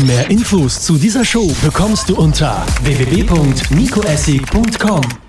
Mehr Infos zu dieser Show bekommst du unter www.nicoessig.com.